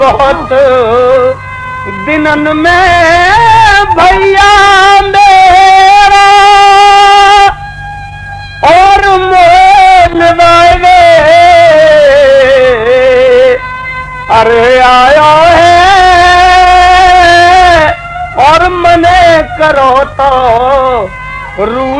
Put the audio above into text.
बहुत दिनन में भैया मेरा और मोल वाले अरे आया है और मने करो तो रू